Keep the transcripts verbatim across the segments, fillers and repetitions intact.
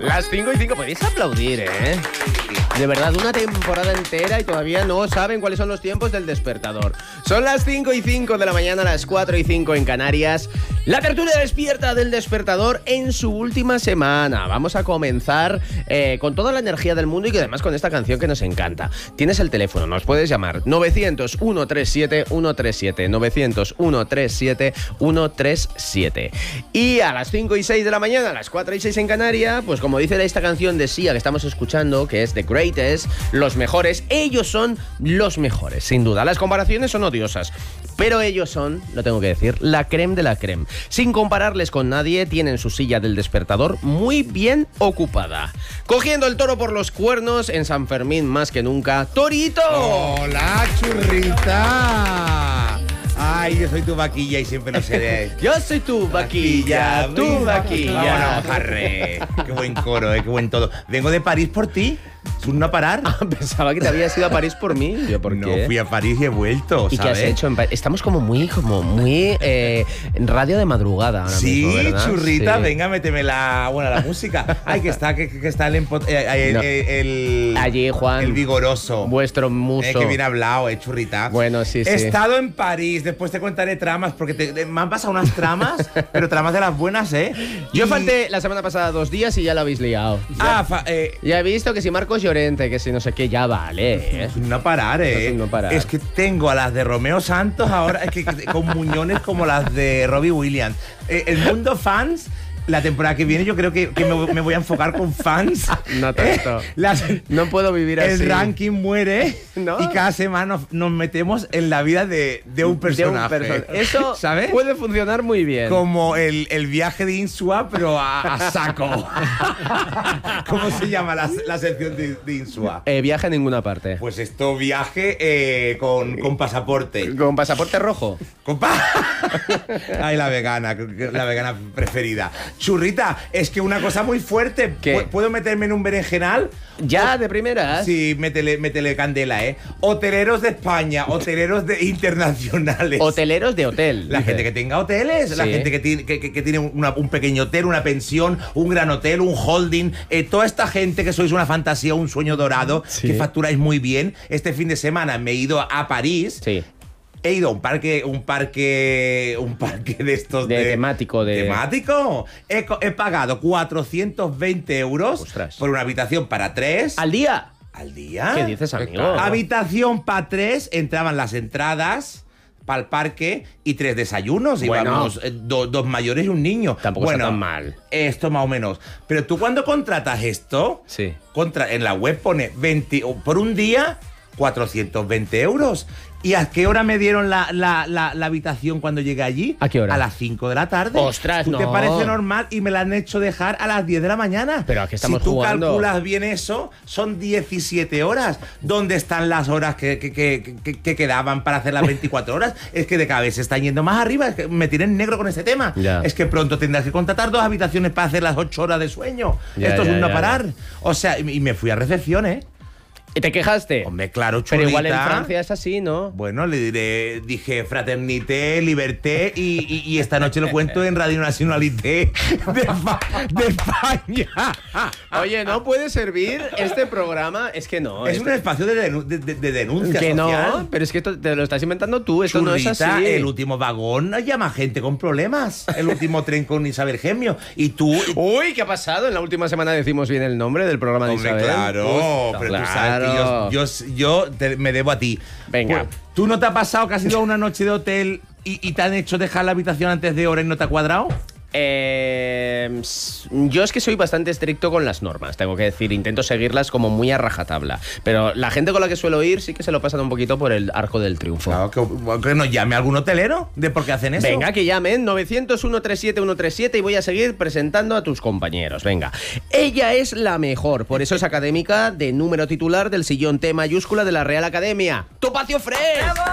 Las cinco y cinco, podéis aplaudir, ¿eh? De verdad, una temporada entera y todavía no saben cuáles son los tiempos del despertador. Son las cinco y cinco de la mañana, las cuatro y cinco en Canarias. La tertulia despierta del despertador en su última semana. Vamos a comenzar eh, con toda la energía del mundo y que además con esta canción que nos encanta. Tienes el teléfono, nos puedes llamar novecientos, ciento treinta y siete, ciento treinta y siete, novecientos, ciento treinta y siete, ciento treinta y siete. Y a las cinco y seis de la mañana, a las cuatro y seis en Canarias, pues como dice esta canción de Sia que estamos escuchando, que es The Greatest, los mejores, ellos son los mejores, sin duda. Las comparaciones son odiosas, pero ellos son, lo tengo que decir, la creme de la creme. Sin compararles con nadie, tienen su silla del despertador muy bien ocupada. Cogiendo el toro por los cuernos en San Fermín más que nunca, ¡Torito! ¡Hola, churrita! Ay, yo soy tu vaquilla y siempre lo seré. Yo soy tu vaquilla, tu vaquilla. Vámonos, Harry. Qué buen coro, eh, qué buen todo. Vengo de París por ti. ¿Un no parar? Ah, pensaba que te habías ido a París por mí. Yo, ¿por no, qué? fui a París y he vuelto, ¿Y ¿sabes? qué has hecho en París? Estamos como muy, como muy eh, en radio de madrugada ahora sí, mismo, ¿verdad? churrita, Sí. venga, méteme la, bueno, la música. Ay, que está, que, que está el, empo- eh, el, No. el, el- Allí, Juan. el vigoroso. Vuestro muso. Eh, que bien hablado, eh, churrita. Bueno, sí, sí. He estado en París, después te contaré tramas, porque te, me han pasado unas tramas, pero tramas de las buenas, ¿eh? Yo Y- falté la semana pasada dos días y ya lo habéis liado. Ah, fa- eh, Ya he visto que si Marcos Llorente, que si no sé qué, ya vale, ¿eh? no parar, eh. No parar. Es que tengo a las de Romeo Santos ahora, es que con muñones como las de Robbie Williams. Eh, el mundo fans. La temporada que viene yo creo que, que me, me voy a enfocar con fans. No tanto. Eh, las- No puedo vivir así. el ranking muere ¿No? y cada semana nos, nos metemos en la vida de, de un personaje. De un perso- Eso ¿sabes? puede funcionar muy bien. Como el, el viaje de Insua, pero a, a saco. ¿Cómo se llama la, la sección de, de Insua? Eh, viaje a ninguna parte. Pues esto viaje eh, con, con pasaporte. ¿Con pasaporte rojo? Con pa- Ay, la vegana, la vegana preferida. Churrita, es que una cosa muy fuerte. ¿Qué? ¿Pu- ¿Puedo meterme en un berenjenal? ¿Ya, de primeras? Sí, métele, métele candela, ¿eh? Hoteleros de España, hoteleros de internacionales. Hoteleros de hotel. La dice. gente que tenga hoteles, la Sí. gente que tiene, que, que- que tiene una- un pequeño hotel, una pensión, un gran hotel, un holding, eh, toda esta gente que sois una fantasía, un sueño dorado, Sí. que facturáis muy bien. Este fin de semana me he ido a París. Sí. He ido a un parque, un parque, un parque de estos De temático, de- temático. He, co- he pagado cuatrocientos veinte euros Ostras. por una habitación para tres ¿Al día? al día. ¿Qué dices, amigo? Claro. Habitación para tres, entraban las entradas para el parque y tres desayunos. Bueno. Íbamos eh, do- dos mayores y un niño. Tampoco bueno, está tan mal. Esto más o menos. Pero tú cuando contratas esto, Sí. contra, en la web pone veinte, o por un día cuatrocientos veinte euros. ¿Y a qué hora me dieron la, la, la, la habitación cuando llegué allí? ¿A qué hora? A las cinco de la tarde. ¡Ostras, ¿Tú te no! parece normal? Y me la han hecho dejar a las diez de la mañana. Pero ¿a qué estamos Si tú jugando? calculas bien eso, son diecisiete horas. ¿Dónde están las horas que, que, que, que- que quedaban para hacer las veinticuatro horas? Es que de cada vez se están yendo más arriba. Es que me tienen negro con ese tema. Ya. Es que pronto tendrás que contratar dos habitaciones para hacer las ocho horas de sueño. Ya, Esto ya, es un no ya, parar. ya. O sea, y y me fui a recepción, ¿eh? ¿Y te quejaste? Hombre, claro, churrita. Pero igual en Francia es así, ¿no? Bueno, le diré, dije fraternité, liberté y, y- y esta noche lo cuento en Radio Nacionalité de, Fa- de España. Oye, ¿no puede servir este programa? Es que no. Es este- un espacio de, denu- de- de- de denuncia Que social. no, pero es que esto te lo estás inventando tú, esto no es Churrita, así. el último vagón llama gente con problemas. El último tren con Isabel Gemio. Y tú... Uy, ¿qué ha pasado? En la última semana decimos bien el nombre del programa de Hombre, Isabel. claro, Justo, pero tú claro. sabes que yo, yo, yo te- me debo a ti. Venga. Pues, ¿tú no te ha pasado que has ido a una noche de hotel y, y te han hecho dejar la habitación antes de hora y no te ha cuadrado? Eh, s- yo es que soy bastante estricto con las normas, tengo que decir, intento seguirlas como muy a rajatabla. Pero la gente con la que suelo ir sí que se lo pasan un poquito por el arco del triunfo. Claro, que, que nos llame algún hotelero de por qué hacen eso. Venga, que llamen novecientos, ciento treinta y siete, ciento treinta y siete y voy a seguir presentando a tus compañeros. Venga, ella es la mejor, por eso es académica de número titular del sillón T mayúscula de la Real Academia. ¡Topacio Fresh! ¡Bravo!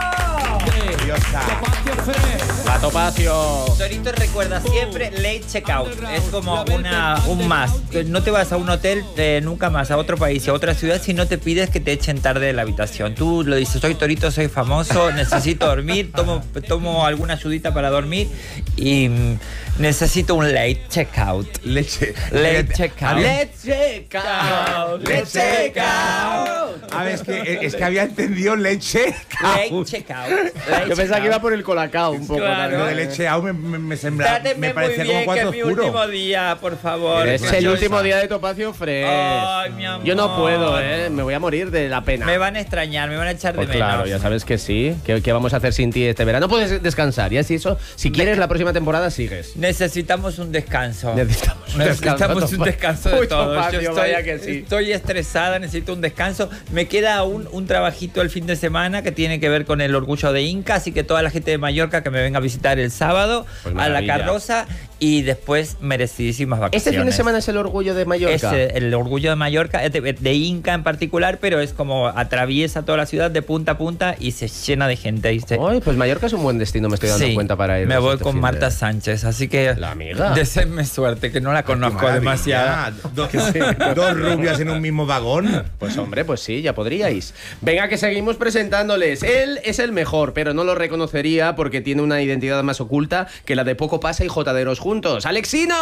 La Topacio. Torito recuerda siempre late checkout. Es como una, un más. No te vas a un hotel eh, nunca más, a otro país, a otra ciudad, si no te pides que te echen tarde de la habitación. Tú lo dices, soy Torito, soy famoso, necesito dormir, tomo, tomo alguna ayudita para dormir y mm, necesito un late checkout. Leche. Late checkout. Let's check out. Let's check out. A ver, es que, es que había entendido leche. Late checkout. Late Yo pensaba checkout. que iba por el colacao un poco. Claro. Lo de leche out me, me, me sembra, Tráteme me muy parecía bien, como cuatro que es mi oscuro. último día, por favor. Es el Preciosa. último día de Topacio Fresh. Ay, mi amor. Yo no puedo, ¿eh? Me voy a morir de la pena. Me van a extrañar, me van a echar Pues de menos. claro, ya sabes que sí. ¿Qué, qué vamos a hacer sin ti este verano? Puedes descansar. Y así eso, si quieres la próxima temporada, sigues. Necesitamos un descanso. Necesitamos un Necesitamos descanso, un descanso de Uy, todos. Topacio, Yo estoy, vaya que sí. estoy estresada, necesito un descanso. Me queda un, un trabajito el fin de semana que tiene que ver con el orgullo de Inca, así que toda la gente de Mallorca que me venga a visitar el sábado Pues a la maravilla. carroza y después merecidísimas vacaciones. Este fin de semana es el orgullo de Mallorca. Es el orgullo de Mallorca, de, de Inca en particular, pero es como atraviesa toda la ciudad de punta a punta y se llena de gente. Y se... Ay, pues Mallorca es un buen destino, me estoy dando Sí, cuenta para ir. me voy este con fin de- Marta Sánchez, así que La amiga. deseenme suerte, que no la conozco Maravilla. demasiado. Dos, dos rubias en un mismo vagón. Pues hombre, pues sí, ya podríais. Venga, que seguimos presentándoles. Él es el mejor, pero no lo reconocería porque tiene una identidad más oculta que la de Poco Pasa y Jotaderos juntos. ¡Alexinos!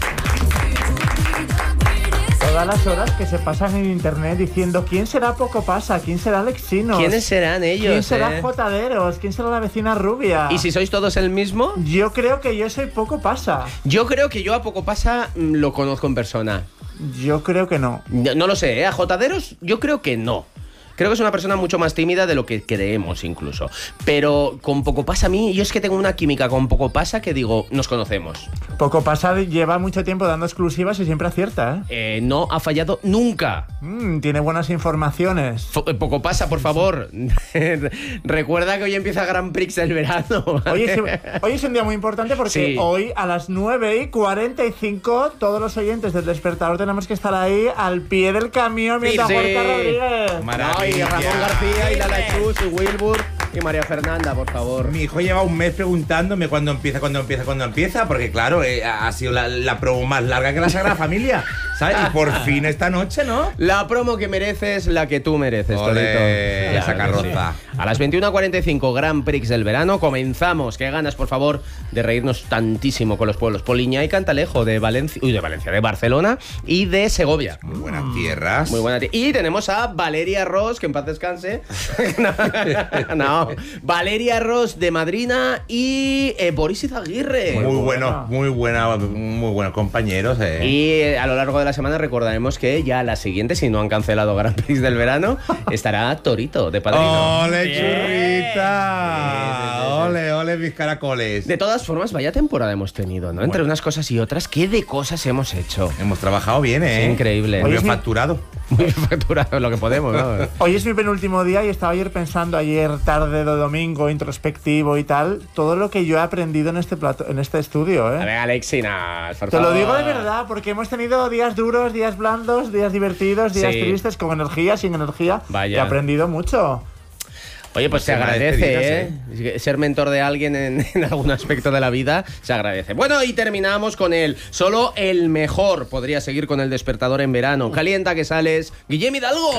Todas las horas que se pasan en internet diciendo quién será Poco Pasa, quién será Alexinos, ¿Quiénes serán ellos? quién será eh? Jotaderos, quién será la vecina rubia. ¿Y si sois todos el mismo? Yo creo que yo soy Poco Pasa. Yo creo que yo a Poco Pasa mm, lo conozco en persona. Yo creo que no. No, no lo sé, ¿eh? A Jotaderos yo creo que no. Creo que es una persona mucho más tímida de lo que creemos incluso. Pero con Poco Pasa a mí, yo es que tengo una química con Poco Pasa que digo, nos conocemos. Poco Pasa lleva mucho tiempo dando exclusivas y siempre acierta, ¿eh? Eh, no ha fallado nunca. Mm, tiene buenas informaciones. Fo- eh, Poco Pasa, por favor. Recuerda que hoy empieza Grand Prix del verano. ¿vale? Hoy es, hoy es un día muy importante porque Sí. hoy a las nueve y cuarenta y cinco todos los oyentes del Despertador tenemos que estar ahí al pie del camión mientras Sí, sí. Gorka Rodríguez. Maravilla. No, y Ramón García, y Lala Chus, y Wilbur, y María Fernanda, por favor. Mi hijo lleva un mes preguntándome cuándo empieza, cuándo empieza, cuándo empieza, porque claro, eh, ha sido la, la promo más larga que la Sagrada Familia, ¿sabes? Y por fin esta noche, ¿no? La promo que mereces, la que tú mereces, Ole, Torito. esa Claro que carroza. sí. A las veintiuna cuarenta y cinco, Grand Prix del verano, comenzamos. Qué ganas, por favor, de reírnos tantísimo con los pueblos Poliña y Cantalejo de Valencia, uy, de Valencia, de Barcelona y de Segovia. Muy buenas tierras. Muy buena. tía. Y tenemos a Valeria Ross, que en paz descanse. no, no. Valeria Ross de Madrina y eh, Boris Izaguirre. Muy buenos, muy buena, muy buenos compañeros. Eh. Y eh, a lo largo de la semana recordaremos que ya la siguiente, si no han cancelado Grand Prix del verano, estará Torito de padrino. ¡Ole, Bien. churrita! Sí, sí, sí, sí. ¡Ole, ole, mis caracoles! De todas formas, vaya temporada hemos tenido, ¿no? Entre Bueno. unas cosas y otras, ¿qué de cosas hemos hecho? Hemos trabajado bien, ¿eh? Es increíble. Muy Oye, bien sí. facturado. Muy facturado lo que podemos, ¿no? Hoy es mi penúltimo día y estaba ayer pensando, ayer tarde de domingo, introspectivo y tal, todo lo que yo he aprendido en este plato, en este estudio, A ¿eh? ver, Alexinas, por Te lo favor. digo de verdad, porque hemos tenido días duros, días blandos, días divertidos, días Sí. tristes, con energía, sin energía. Vaya. Y he aprendido mucho. Oye, pues se Buenas agradece, despedidas, ¿eh? Ser mentor de alguien en, en algún aspecto de la vida se agradece. Bueno, y terminamos con él. Solo el mejor podría seguir con el despertador en verano. Calienta que sales. Guillem Hidalgo.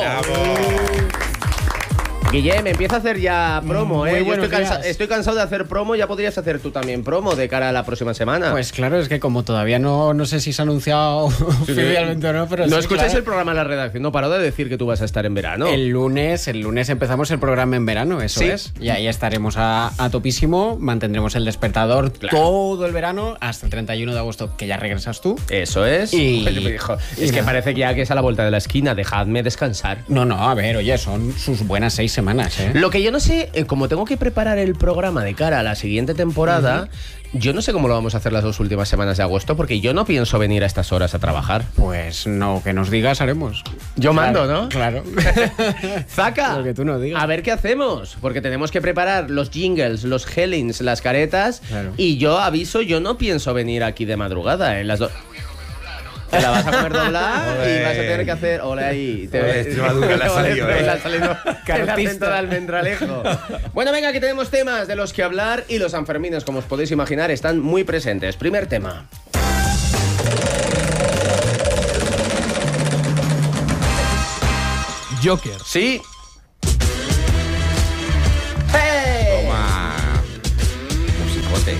Guillem, empieza a hacer ya promo, Muy ¿eh? Yo buenos estoy, cansa- días. estoy cansado de hacer promo, ya podrías hacer tú también promo de cara a la próxima semana. Pues claro, es que como todavía no, no sé si se ha anunciado oficialmente o no, pero no sí, escucháis claro. el programa en la redacción, no paro de decir que tú vas a estar en verano. El lunes, el lunes empezamos el programa en verano, eso Sí. es. Y ahí estaremos a, a topísimo, mantendremos el despertador Claro. todo el verano hasta el treinta y uno de agosto, que ya regresas tú. Eso es. Y- Pues me dijo, y es que nada. parece que ya que es a la vuelta de la esquina, dejadme descansar. No, no, a ver, oye, son sus buenas seis semanas, ¿eh? Lo que yo no sé, eh, como tengo que preparar el programa de cara a la siguiente temporada, yo no sé cómo lo vamos a hacer las dos últimas semanas de agosto, porque yo no pienso venir a estas horas a trabajar. Pues no, que nos digas, haremos. Yo mando, Claro, ¿no? Claro. Zaca, Lo que tú no digas. a ver qué hacemos, porque tenemos que preparar los jingles, los hellings, las caretas, Claro. y yo aviso, yo no pienso venir aquí de madrugada en las dos. Te la vas a comer doblada y Ole. vas a tener que hacer... Ole ahí. Te Ole, Extremadura, le ha salido, Ole, eh. le ha salido el acento de almendralejo. Bueno, venga, aquí tenemos temas de los que hablar y los Sanfermines, como os podéis imaginar, están muy presentes. Primer tema. Joker. Sí. ¡Hey! Toma. Musicote.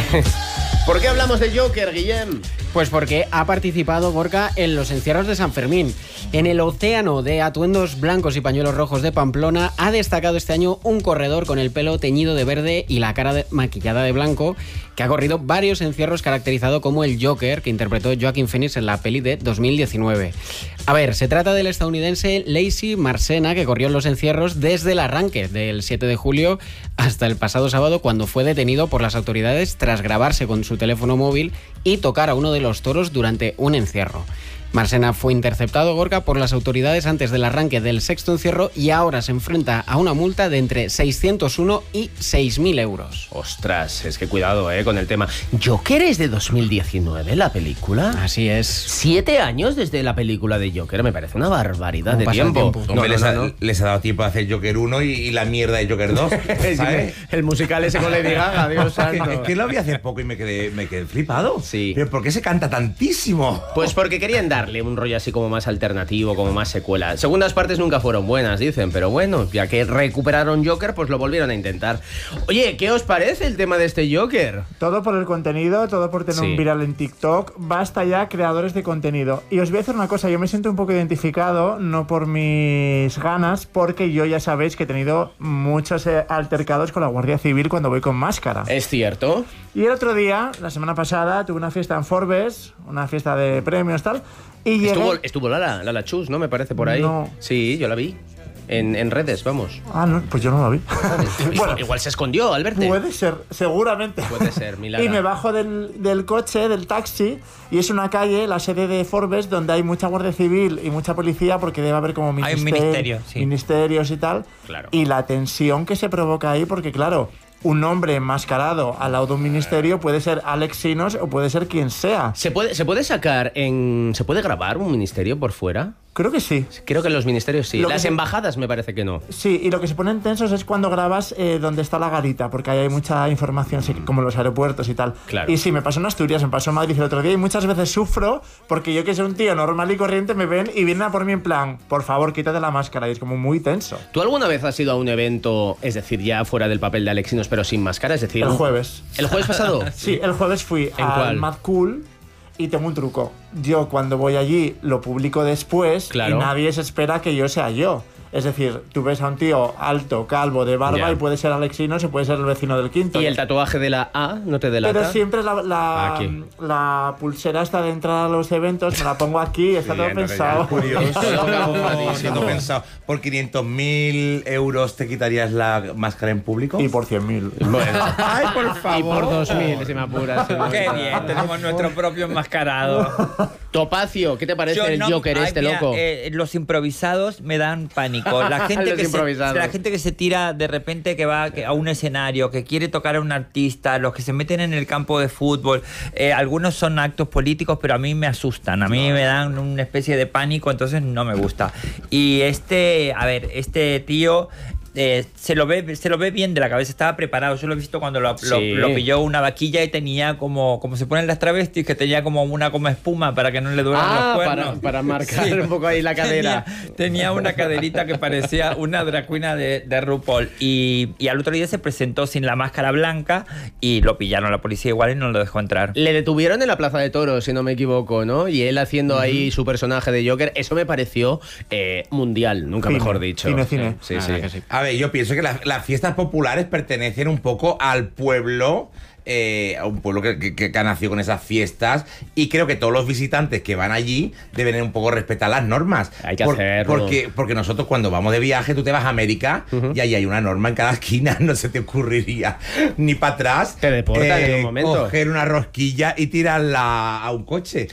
¿Por qué hablamos de Joker, Guillem? Pues porque ha participado Gorka en los encierros de San Fermín. En el océano de atuendos blancos y pañuelos rojos de Pamplona ha destacado este año un corredor con el pelo teñido de verde y la cara de- maquillada de blanco, que ha corrido varios encierros caracterizado como el Joker, que interpretó Joaquin Phoenix en la peli de dos mil diecinueve. A ver, se trata del estadounidense Lacey Marsena, que corrió en los encierros desde el arranque del siete de julio hasta el pasado sábado, cuando fue detenido por las autoridades tras grabarse con su teléfono móvil y tocar a uno de los toros durante un encierro. Marsena fue interceptado, Gorka, por las autoridades antes del arranque del sexto encierro y ahora se enfrenta a una multa de entre seiscientos uno y seis mil euros. Ostras, es que cuidado, eh, con el tema. ¿Joker es de dos mil diecinueve, la película? Así es. Siete años desde la película de Joker, me parece una barbaridad ¿Cómo de pasa el tiempo. tiempo? Hombre, No, les, no, ha, no, no. les ha dado tiempo a hacer Joker uno y, y la mierda de Joker dos, ¿sabes? El musical ese con Lady Gaga, Dios Es que, santo. es que lo vi hace poco y me quedé, me quedé flipado. Sí. ¿Pero por qué se canta tantísimo? Pues porque querían darle un rollo así como más alternativo, como más secuela. Segundas partes nunca fueron buenas, dicen, pero bueno, ya que recuperaron Joker, pues lo volvieron a intentar. Oye, ¿qué os parece el tema de este Joker? Todo por el contenido, todo por tener Sí. un viral en TikTok. Basta ya, creadores de contenido. Y os voy a decir una cosa, yo me siento un poco identificado, no por mis ganas, porque yo ya sabéis que he tenido muchos eh, altercados con la Guardia Civil cuando voy con máscara. ¿Es cierto? Y el otro día, la semana pasada, tuve una fiesta en Forbes, una fiesta de premios tal, y llegué... Estuvo, estuvo Lala, Lala Chus, ¿no? Me parece por ahí. No. Sí, yo la vi. En, en redes, vamos. Ah, no, pues yo no lo vi. Igual, igual se escondió, Alberto. Puede ser, seguramente. Puede ser, Milana. Y me bajo del, del coche, del taxi, y es una calle, la sede de Forbes, donde hay mucha guardia civil y mucha policía, porque debe haber como Hay un minister- ministerio, sí. ministerios y tal. Claro. Y la tensión que se provoca ahí, porque claro, un hombre enmascarado al lado de un ministerio puede ser Alex Sinos o puede ser quien sea. ¿Se puede, ¿Se puede sacar en... ¿Se puede grabar un ministerio por fuera? Creo que sí. Creo que en los ministerios sí. Lo que Las se- embajadas me parece que no. Sí, y lo que se ponen tensos es cuando grabas eh, donde está la garita, porque ahí hay mucha información, sí, como los aeropuertos y tal. Claro. Y sí, me pasó en Asturias, me pasó en Madrid el otro día, y muchas veces sufro porque yo, que soy un tío normal y corriente, me ven y vienen a por mí en plan, por favor, quítate la máscara, y es como muy tenso. ¿Tú alguna vez has ido a un evento, es decir, ya fuera del papel de Alexinos, pero sin máscara? Es decir, El un- jueves. ¿El jueves pasado? Sí, el jueves fui ¿En al cuál? Mad Cool y tengo un truco. Yo cuando voy allí lo publico después Claro. y nadie se espera que yo sea yo. Es decir, tú ves a un tío alto, calvo, de barba Ya. y puede ser Alexinos o puede ser el vecino del quinto. ¿Y el tatuaje de la A no te delata? Pero siempre la, la, Aquí. la pulsera esta de entrar a los eventos, me la pongo aquí, está todo pensado. Curioso. Todo camufladísimo. Todo pensado. Por quinientos mil euros te quitarías la máscara en público. Y por cien mil. Bueno. Ay, por favor. Y por dos mil, si me apuras. Qué bien, tenemos nuestro propio enmascarado. Topacio, ¿qué te parece Yo el no- Joker ay, este, mira, loco? eh, los improvisados me dan pánico. La gente, Los que se, improvisados. la gente que se tira de repente que va que- a un escenario, que quiere tocar a un artista, los que se meten en el campo de fútbol, eh, algunos son actos políticos, pero a mí me asustan, a mí me dan una especie de pánico, entonces no me gusta. Y este, a ver, este tío... eh, se lo ve se lo ve bien de la cabeza, estaba preparado. Yo lo he visto cuando lo, lo- Sí. lo pilló una vaquilla y tenía como como se ponen las travestis, que tenía como una como espuma para que no le duelan Ah, los para, cuernos. para marcar Sí. un poco ahí la cadera. Tenía, tenía una caderita que parecía una drag queen de, de RuPaul. Y, y al otro día se presentó sin la máscara blanca y lo pillaron la policía igual y no lo dejó entrar. Le detuvieron en la Plaza de Toros, si no me equivoco, ¿no? Y él haciendo ahí su personaje de Joker. Eso me pareció eh, mundial, nunca Cine, mejor dicho. cine, cine. Sí, La sí. verdad que sí. A ver, yo pienso que las, las fiestas populares pertenecen un poco al pueblo, eh, a un pueblo que, que- que ha nacido con esas fiestas, y creo que todos los visitantes que van allí deben un poco respetar las normas. Hay que hacerlo. Porque, porque nosotros cuando vamos de viaje, tú te vas a América y ahí hay una norma en cada esquina, no se te ocurriría ni para atrás Te deportan en un momento. coger una rosquilla y tirarla a un coche.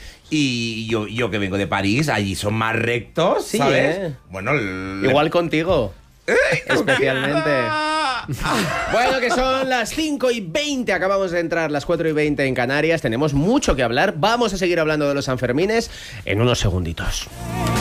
Y yo, yo que vengo de París, allí son más rectos, Sí, ¿sabes? ¿eh? Bueno, el- Igual contigo. Especialmente. Bueno, que son las cinco y veinte, acabamos de entrar, las cuatro y veinte en Canarias. Tenemos mucho que hablar. Vamos a seguir hablando de los Sanfermines en unos segunditos.